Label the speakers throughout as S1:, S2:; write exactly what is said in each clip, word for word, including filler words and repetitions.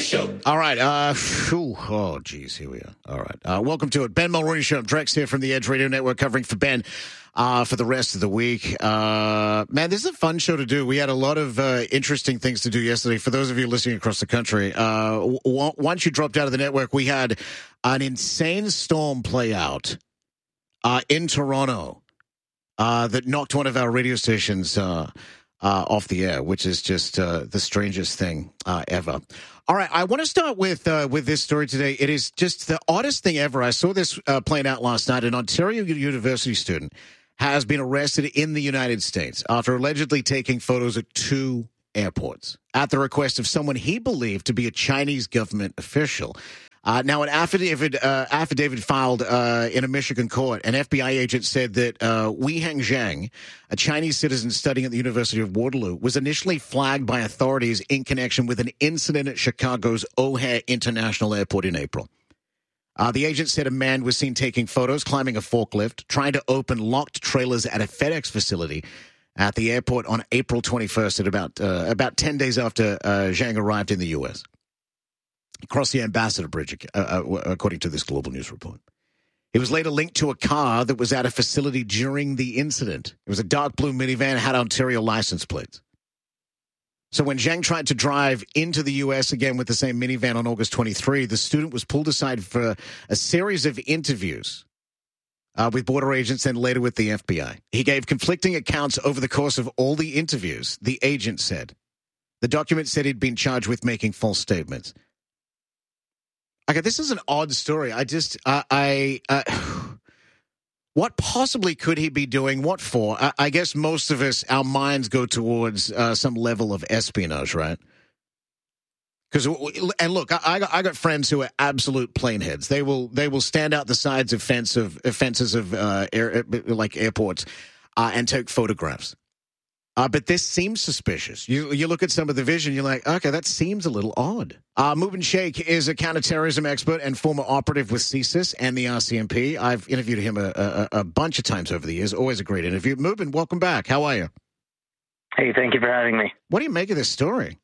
S1: Show.
S2: All right. Uh, whew, oh, geez. Here we are. All right. Uh, welcome to it. Ben Mulroney Show. Drex here from the Edge Radio Network, covering for Ben uh, for the rest of the week. Uh, man, this is a fun show to do. We had a lot of uh, interesting things to do yesterday. For those of you listening across the country, uh, w- once you dropped out of the network, we had an insane storm play out uh, in Toronto uh, that knocked one of our radio stations uh, uh, off the air, which is just uh, the strangest thing uh, ever. All right, I want to start with uh, with this story today. It is just the oddest thing ever. I saw this uh, playing out last night. An Ontario University student has been arrested in the United States after allegedly taking photos at two airports at the request of someone he believed to be a Chinese government official. Uh, now, an affidavit uh, affidavit filed uh, in a Michigan court, an F B I agent said that uh, Weiheng Zhang, a Chinese citizen studying at the University of Waterloo, was initially flagged by authorities in connection with an incident at Chicago's O'Hare International Airport in April. Uh, the agent said a man was seen taking photos, climbing a forklift, trying to open locked trailers at a FedEx facility at the airport on April twenty-first, at about uh, about ten days after uh, Zhang arrived in the U S Across the Ambassador Bridge, uh, uh, according to this Global News report. He was later linked to a car that was at a facility during the incident. It was a dark blue minivan, had Ontario license plates. So when Zhang tried to drive into the U S again with the same minivan on August twenty-third, the student was pulled aside for a series of interviews uh, with border agents and later with the F B I. He gave conflicting accounts over the course of all the interviews, the agent said. The document said he'd been charged with making false statements. Okay, this is an odd story. I just, uh, I, uh, what possibly could he be doing? What for? I, I guess most of us, our minds go towards uh, some level of espionage, right? Because, and look, I, I got, I got friends who are absolute planeheads. They will, they will stand out the sides of fence of fences of uh, air, like airports, uh, and take photographs. Uh, but this seems suspicious. You you look at some of the vision, you're like, okay, that seems a little odd. Uh, Mubin Sheikh is a counterterrorism expert and former operative with C S I S and the R C M P. I've interviewed him a, a, a bunch of times over the years. Always a great interview. Mubin, welcome back. How are you?
S3: Hey, thank you for having me.
S2: What do you make of this story?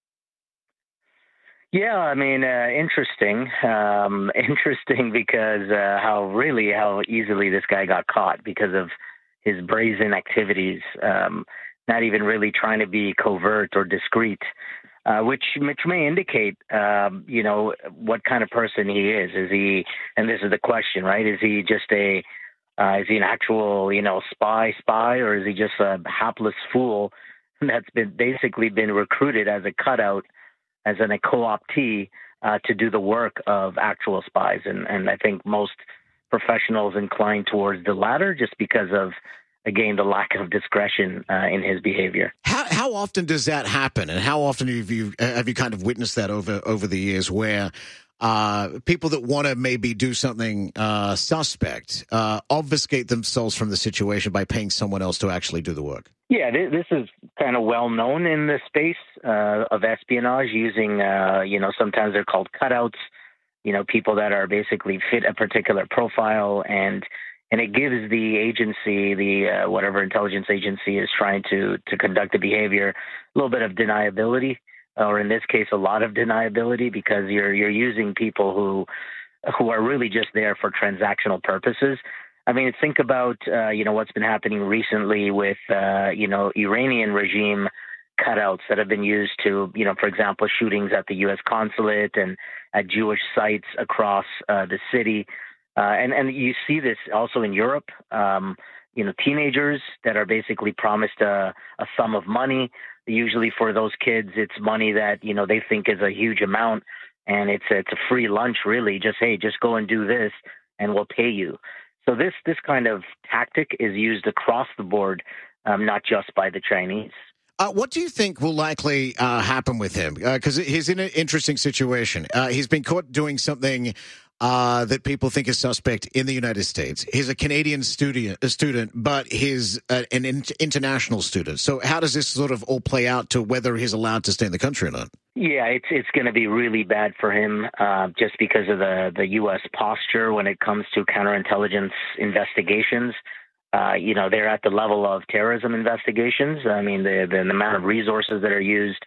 S3: Yeah, I mean, uh, interesting. Um, interesting because uh, how really how easily this guy got caught because of his brazen activities. Um, not even really trying to be covert or discreet, uh, which which may indicate, um, you know, what kind of person he is. Is he, and this is the question, right? Is he just a, uh, is he an actual, you know, spy spy, or is he just a hapless fool that's been basically been recruited as a cutout, as an, a co-optee uh, to do the work of actual spies? And, and I think most professionals incline towards the latter just because of, again, the lack of discretion uh, in his behavior.
S2: How how often does that happen, and how often have you have you kind of witnessed that over over the years, where uh, people that want to maybe do something uh, suspect uh, obfuscate themselves from the situation by paying someone else to actually do the work?
S3: Yeah, this is kind of well known in the space uh, of espionage, using uh, you know sometimes they're called cutouts, you know people that are basically fit a particular profile, and And it gives the agency, the uh, whatever intelligence agency is trying to to conduct the behavior, a little bit of deniability, or in this case, a lot of deniability, because you're you're using people who who are really just there for transactional purposes. I mean, think about uh, you know what's been happening recently with uh, you know Iranian regime cutouts that have been used to, you know, for example, shootings at the U S consulate and at Jewish sites across uh, the city. Uh, and, and you see this also in Europe, um, you know, teenagers that are basically promised a, a sum of money. Usually for those kids, it's money that, you know, they think is a huge amount, and it's a, it's a free lunch, really. Just, hey, just go and do this and we'll pay you. So this, this kind of tactic is used across the board, um, not just by the Chinese.
S2: Uh, what do you think will likely uh, happen with him? Because uh, he's in an interesting situation. Uh, he's been caught doing something uh, that people think is suspect in the United States. He's a Canadian student, a student, but he's uh, an in- international student. So how does this sort of all play out to whether he's allowed to stay in the country or not?
S3: Yeah, it's it's going to be really bad for him uh, just because of the, the U S posture when it comes to counterintelligence investigations. Uh, you know, they're at the level of terrorism investigations. I mean, the, the, the amount of resources that are used,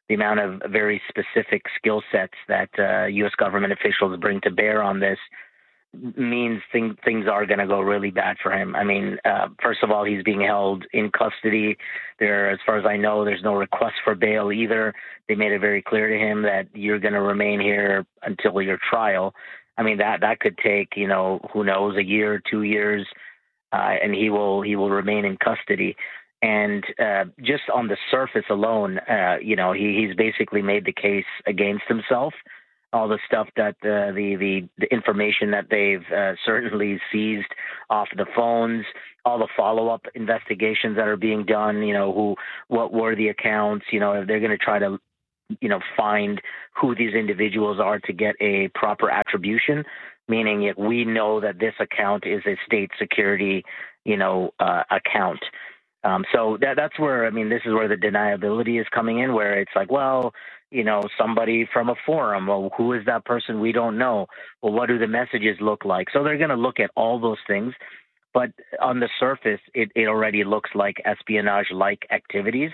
S3: the amount of very specific skill sets that uh, U S government officials bring to bear on this means thing, things are going to go really bad for him. I mean, uh, first of all, he's being held in custody. There, as far as I know, there's no request for bail either. They made it very clear to him that you're going to remain here until your trial. I mean, that that could take, you know, who knows, a year, two years, uh, and he will he will remain in custody. And uh, just on the surface alone, uh, you know, he, he's basically made the case against himself. All the stuff that uh, the, the the information that they've uh, certainly seized off the phones, all the follow-up investigations that are being done, you know, who, what were the accounts, you know, they're going to try to, you know, find who these individuals are to get a proper attribution, meaning if we know that this account is a state security, you know, uh, account. Um, so that that's where, I mean, this is where the deniability is coming in, where it's like, well, you know, somebody from a forum. Well, who is that person? We don't know. Well, what do the messages look like? So they're going to look at all those things. But on the surface, it, it already looks like espionage-like activities.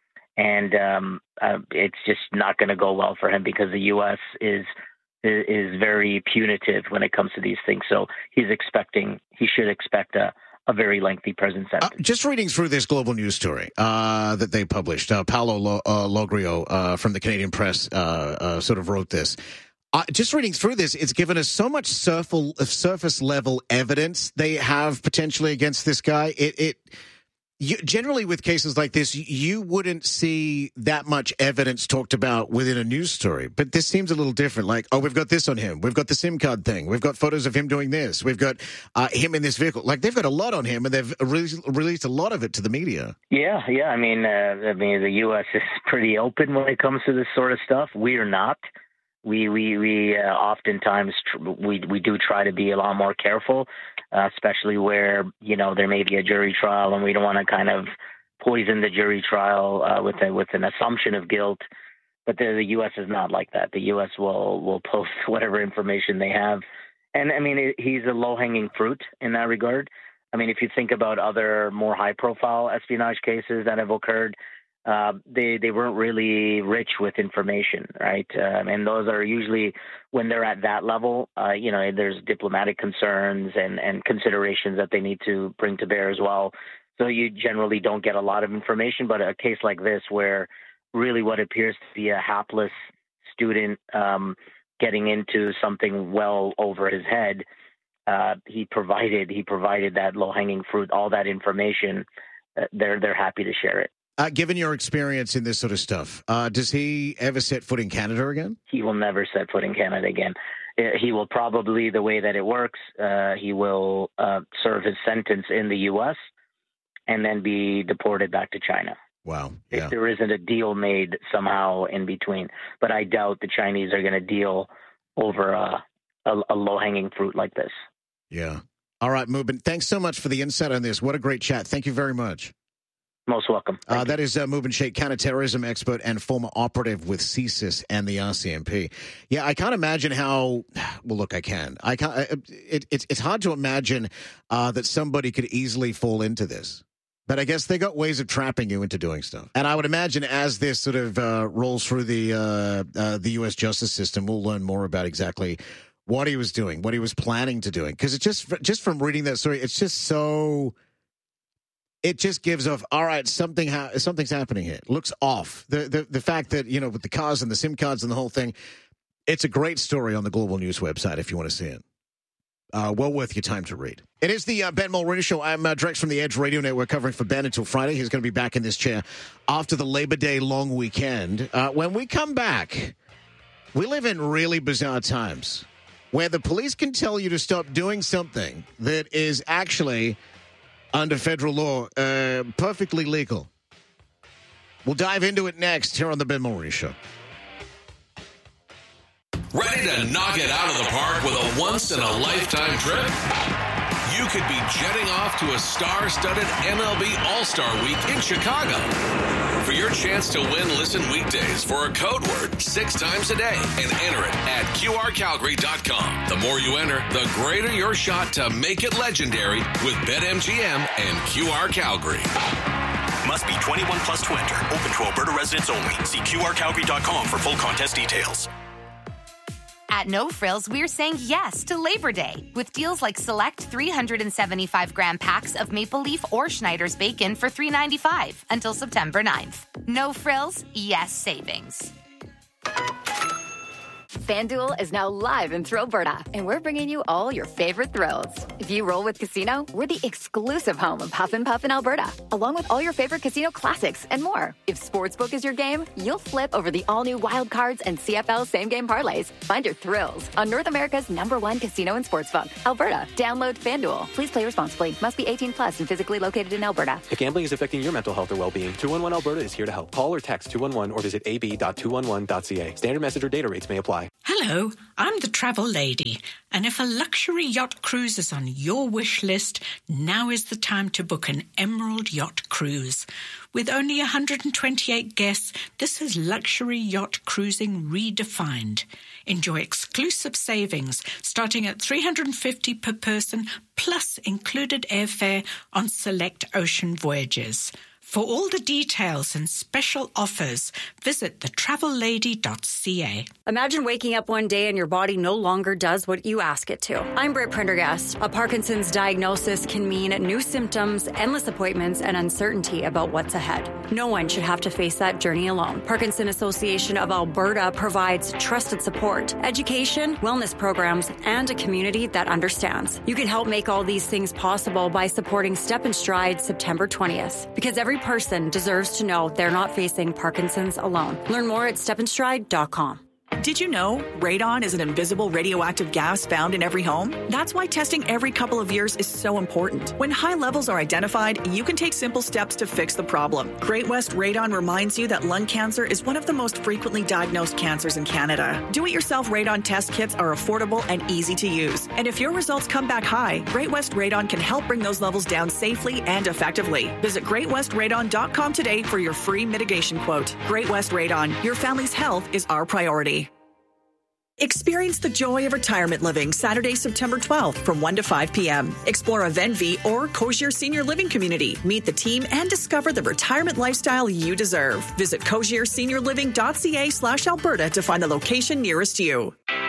S3: And um, uh, it's just not going to go well for him because the U S is, is is very punitive when it comes to these things. So he's expecting, he should expect a a very lengthy prison sentence.
S2: Uh, just reading through this global news story uh, that they published, uh, Paolo Lo- uh, Logrio uh, from the Canadian Press uh, uh, sort of wrote this. Uh, just reading through this, it's given us so much surface, surface level evidence they have potentially against this guy. It, it you, generally with cases like this, you wouldn't see that much evidence talked about within a news story. But this seems a little different. Like, oh, we've got this on him. We've got the SIM card thing. We've got photos of him doing this. We've got uh, him in this vehicle. Like, they've got a lot on him, and they've re- released a lot of it to the media.
S3: Yeah, yeah. I mean, uh, I mean, the U S is pretty open when it comes to this sort of stuff. We are not. We we we uh, oftentimes tr- we we do try to be a lot more careful, uh, especially where, you know, there may be a jury trial and we don't want to kind of poison the jury trial uh, with a, with an assumption of guilt. But the, the U S is not like that. The U S will will post whatever information they have, and I mean it, he's a low hanging fruit in that regard. I mean, if you think about other more high profile espionage cases that have occurred. Uh, they they weren't really rich with information, right? Um, and those are usually when they're at that level. Uh, you know, there's diplomatic concerns and, and considerations that they need to bring to bear as well. So you generally don't get a lot of information. But a case like this, where really what appears to be a hapless student um, getting into something well over his head, uh, he provided he provided that low hanging fruit, all that information. Uh, they're they're happy to share it.
S2: Uh, given your experience in this sort of stuff, uh, does he ever set foot in Canada again?
S3: He will never set foot in Canada again. He will probably, the way that it works, uh, he will uh, serve his sentence in the U S and then be deported back to China.
S2: Wow. Yeah.
S3: If there isn't a deal made somehow in between. But I doubt the Chinese are going to deal over a, a, a low-hanging fruit like this.
S2: Yeah. All right, Mubin, thanks so much for the insight on this. What a great chat. Thank you very much.
S3: Most welcome.
S2: Uh, that is uh, Mubin Sheikh, counterterrorism expert and former operative with C S I S and the R C M P. Yeah, I can't imagine how. Well, look, I can. I can't. It, it, it's hard to imagine uh, that somebody could easily fall into this. But I guess they got ways of trapping you into doing stuff. And I would imagine as this sort of uh, rolls through the uh, uh, the U S justice system, we'll learn more about exactly what he was doing, what he was planning to doing. Because it just just from reading that story, it's just so. It just gives off, all right, something ha- something's happening here. It looks off. The, the the fact that, you know, with the cars and the SIM cards and the whole thing, it's a great story on the Global News website if you want to see it. Uh, well worth your time to read. It is the uh, Ben Mulroney Show. I'm uh, Drex from the Edge Radio Network covering for Ben until Friday. He's going to be back in this chair after the Labor Day long weekend. Uh, when we come back, we live in really bizarre times where the police can tell you to stop doing something that is actually under federal law, uh, perfectly legal. We'll dive into it next here on the Ben Mulroney Show.
S1: Ready to knock it out of the park with a once-in-a-lifetime trip? You could be jetting off to a star-studded M L B All-Star Week in Chicago. For your chance to win, listen weekdays for a code word six times a day and enter it at Q R Calgary dot com. The more you enter, the greater your shot to make it legendary with BetMGM and Q R Calgary.
S4: Must be twenty-one plus to enter. Open to Alberta residents only. See Q R Calgary dot com for full contest details.
S5: At No Frills, we're saying yes to Labor Day with deals like select three hundred seventy-five gram packs of Maple Leaf or Schneider's bacon for three dollars and ninety-five cents until September ninth. No Frills, yes savings.
S6: FanDuel is now live in Thrillberta, and we're bringing you all your favorite thrills. If you roll with Casino, we're the exclusive home of Huff and Puff in Alberta, along with all your favorite casino classics and more. If Sportsbook is your game, you'll flip over the all-new Wild Cards and C F L same-game parlays. Find your thrills on North America's number one casino and sportsbook, Alberta. Download FanDuel. Please play responsibly. Must be eighteen plus and physically located in Alberta.
S7: If gambling is affecting your mental health or well-being, two one one Alberta is here to help. Call or text two one one or visit a b dot two one one dot c a. Standard message or data rates may apply.
S8: Hello, I'm the travel lady, and if a luxury yacht cruise is on your wish list, now is the time to book an Emerald Yacht Cruise. With only one hundred twenty-eight guests, this is luxury yacht cruising redefined. Enjoy exclusive savings starting at three hundred fifty dollars per person, plus included airfare on select ocean voyages. For all the details and special offers, visit the travel lady dot c a.
S9: Imagine waking up one day and your body no longer does what you ask it to. I'm Britt Prendergast. A Parkinson's diagnosis can mean new symptoms, endless appointments, and uncertainty about what's ahead. No one should have to face that journey alone. Parkinson Association of Alberta provides trusted support, education, wellness programs, and a community that understands. You can help make all these things possible by supporting Step and Stride September twentieth, because every person deserves to know they're not facing Parkinson's alone. Learn more at step and stride dot com.
S10: Did you know radon is an invisible radioactive gas found in every home? That's why testing every couple of years is so important. When high levels are identified, you can take simple steps to fix the problem. Great West Radon reminds you that lung cancer is one of the most frequently diagnosed cancers in Canada. Do-it-yourself radon test kits are affordable and easy to use. And if your results come back high, Great West Radon can help bring those levels down safely and effectively. Visit great west radon dot com today for your free mitigation quote. Great West Radon, your family's health is our priority. Experience the joy of retirement living Saturday, September twelfth from one to five p.m. Explore a Venvi or Cozier Senior Living community. Meet the team and discover the retirement lifestyle you deserve. Visit cozier senior living dot c a slash Alberta to find the location nearest you.